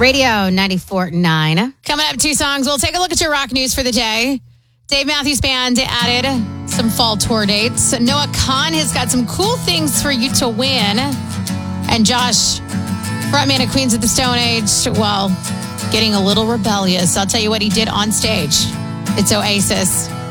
Radio 94.9. Coming up, 2 songs. We'll take a look at your rock news for the day. Dave Matthews Band added some fall tour dates. Noah Kahan has got some cool things for you to win. And Josh, frontman of Queens of the Stone Age, well, getting a little rebellious. I'll tell you what he did on stage. It's Oasis.